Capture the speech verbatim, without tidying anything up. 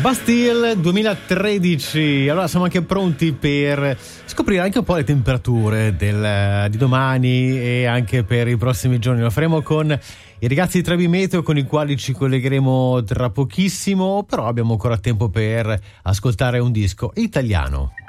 Bastille duemilatredici. Allora siamo anche pronti per scoprire anche un po' le temperature del, di domani e anche per i prossimi giorni. Lo faremo con i ragazzi di Trebi Meteo, con i quali ci collegheremo tra pochissimo, però abbiamo ancora tempo per ascoltare un disco italiano.